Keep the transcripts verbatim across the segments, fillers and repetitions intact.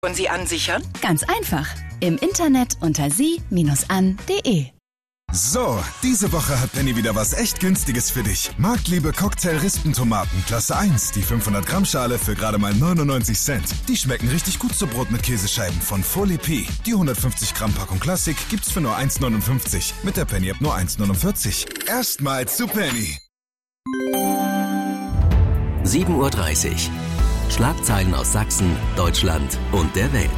Und Sie ansichern? Ganz einfach. Im Internet unter sie Bindestrich an Punkt de. So, diese Woche hat Penny wieder was echt Günstiges für dich. Marktliebe Cocktail-Rispentomaten Klasse eins, die fünfhundert Gramm Schale für gerade mal neunundneunzig Cent. Die schmecken richtig gut zu Brot mit Käsescheiben von Folie P. Die hundertfünfzig Gramm Packung Klassik gibt's für nur eins neunundfünfzig. Mit der Penny App nur eins neunundvierzig. Erstmals zu Penny. sieben Uhr dreißig. Schlagzeilen aus Sachsen, Deutschland und der Welt.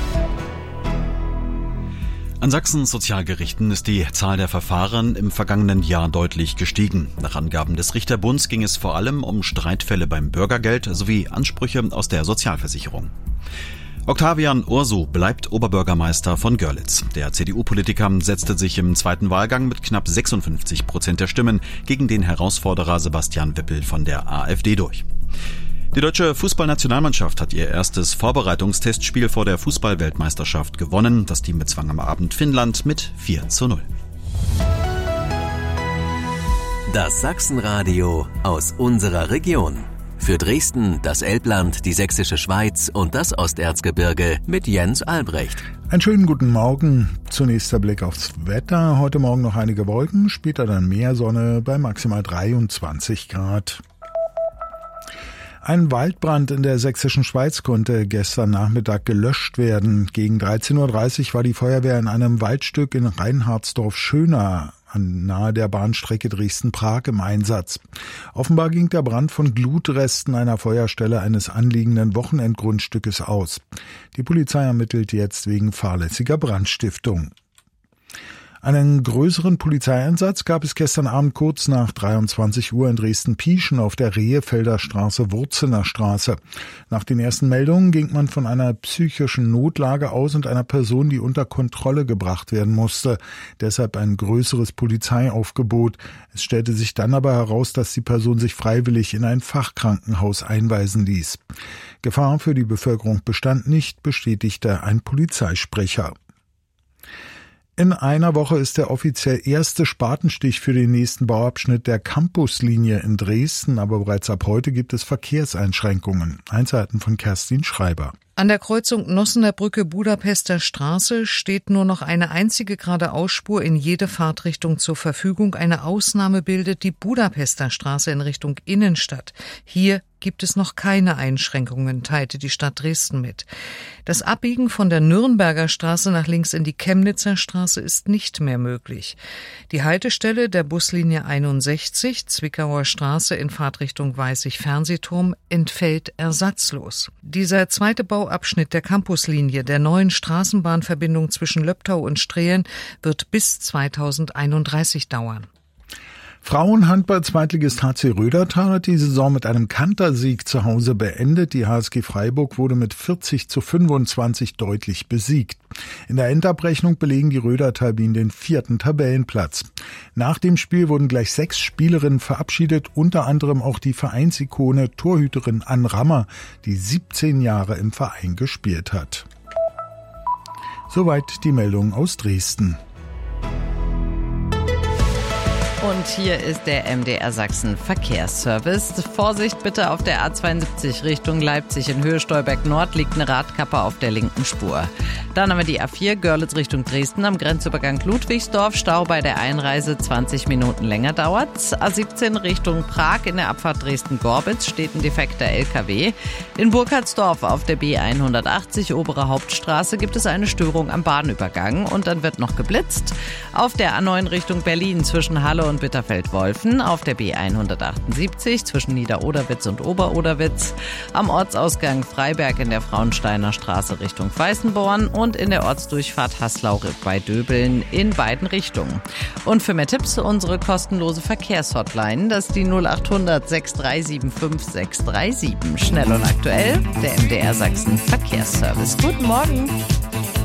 An Sachsens Sozialgerichten ist die Zahl der Verfahren im vergangenen Jahr deutlich gestiegen. Nach Angaben des Richterbunds ging es vor allem um Streitfälle beim Bürgergeld sowie Ansprüche aus der Sozialversicherung. Octavian Ursu bleibt Oberbürgermeister von Görlitz. Der C D U-Politiker setzte sich im zweiten Wahlgang mit knapp sechsundfünfzig Prozent der Stimmen gegen den Herausforderer Sebastian Wippel von der AfD durch. Die deutsche Fußballnationalmannschaft hat ihr erstes Vorbereitungstestspiel vor der Fußball-Weltmeisterschaft gewonnen. Das Team bezwang am Abend Finnland mit vier zu null. Das Sachsenradio aus unserer Region. Für Dresden, das Elbland, die Sächsische Schweiz und das Osterzgebirge mit Jens Albrecht. Einen schönen guten Morgen. Zunächst der Blick aufs Wetter. Heute Morgen noch einige Wolken, später dann mehr Sonne bei maximal dreiundzwanzig Grad. Ein Waldbrand in der Sächsischen Schweiz konnte gestern Nachmittag gelöscht werden. Gegen dreizehn Uhr dreißig war die Feuerwehr in einem Waldstück in Reinhardsdorf-Schöna nahe der Bahnstrecke Dresden-Prag im Einsatz. Offenbar ging der Brand von Glutresten einer Feuerstelle eines anliegenden Wochenendgrundstückes aus. Die Polizei ermittelt jetzt wegen fahrlässiger Brandstiftung. Einen größeren Polizeieinsatz gab es gestern Abend kurz nach dreiundzwanzig Uhr in Dresden-Pieschen auf der Rehefelder Straße, Wurzener Straße. Nach den ersten Meldungen ging man von einer psychischen Notlage aus und einer Person, die unter Kontrolle gebracht werden musste. Deshalb ein größeres Polizeiaufgebot. Es stellte sich dann aber heraus, dass die Person sich freiwillig in ein Fachkrankenhaus einweisen ließ. Gefahr für die Bevölkerung bestand nicht, bestätigte ein Polizeisprecher. In einer Woche ist der offiziell erste Spatenstich für den nächsten Bauabschnitt der Campuslinie in Dresden, aber bereits ab heute gibt es Verkehrseinschränkungen. Einzelheiten von Kerstin Schreiber. An der Kreuzung Nossener Brücke Budapester Straße steht nur noch eine einzige Geradeausspur in jede Fahrtrichtung zur Verfügung. Eine Ausnahme bildet die Budapester Straße in Richtung Innenstadt. Hier gibt es noch keine Einschränkungen, teilte die Stadt Dresden mit. Das Abbiegen von der Nürnberger Straße nach links in die Chemnitzer Straße ist nicht mehr möglich. Die Haltestelle der Buslinie einundsechzig, Zwickauer Straße in Fahrtrichtung Weißig-Fernsehturm, entfällt ersatzlos. Dieser zweite Bauabschnitt der Campuslinie der neuen Straßenbahnverbindung zwischen Löbtau und Strehlen wird bis zweitausendeinunddreißig dauern. Frauenhandball-Zweitligist H C Rödertal hat die Saison mit einem Kantersieg zu Hause beendet. Die H S G Freiburg wurde mit vierzig zu fünfundzwanzig deutlich besiegt. In der Endabrechnung belegen die Rödertalbien den vierten Tabellenplatz. Nach dem Spiel wurden gleich sechs Spielerinnen verabschiedet, unter anderem auch die Vereinsikone Torhüterin Ann Rammer, die siebzehn Jahre im Verein gespielt hat. Soweit die Meldung aus Dresden. Und hier ist der M D R Sachsen Verkehrsservice. Vorsicht bitte auf der A zweiundsiebzig Richtung Leipzig. In Höhe Stolberg Nord liegt eine Radkappe auf der linken Spur. Dann haben wir die A vier Görlitz Richtung Dresden am Grenzübergang Ludwigsdorf. Stau bei der Einreise, zwanzig Minuten länger dauert's. A siebzehn Richtung Prag in der Abfahrt Dresden-Gorbitz steht ein defekter L K W. In Burkhardsdorf auf der B hundertachtzig Obere Hauptstraße gibt es eine Störung am Bahnübergang und dann wird noch geblitzt. Auf der A neun Richtung Berlin zwischen Halle und Bitterfeld-Wolfen, auf der B hundertachtundsiebzig zwischen Niederoderwitz und Oberoderwitz, am Ortsausgang Freiberg in der Frauensteiner Straße Richtung Weißenborn und in der Ortsdurchfahrt Haslau bei Döbeln in beiden Richtungen. Und für mehr Tipps unsere kostenlose Verkehrshotline, das ist die null achthundert sechs drei sieben fünf sechs drei sieben. Schnell und aktuell, der M D R Sachsen Verkehrsservice. Guten Morgen.